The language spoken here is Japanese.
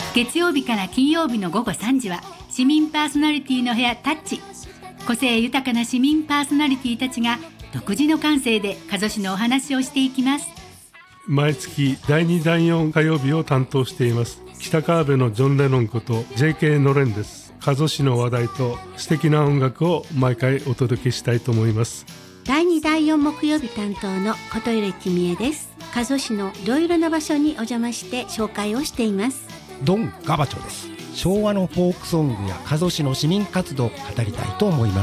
月曜日から金曜日の午後3時は市民パーソナリティの部屋タッチ。個性豊かな市民パーソナリティたちが独自の感性で加須市のお話をしていきます。 毎月第2第4火曜日を担当しています北川辺のジョン・レノンこと JK のれんです。加須市の話題と素敵な音楽を毎回お届けしたいと思います。 第2第4木曜日担当の琴入公恵です。加須市のいろいろな場所にお邪魔して紹介をしています。 ドン・ガバチョです。昭和のフォークソングや加須市の市民活動を語りたいと思います。